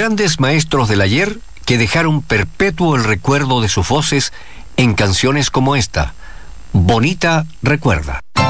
grandes maestros del ayer que dejaron perpetuo el recuerdo de sus voces en canciones como esta, Bonita Recuerda.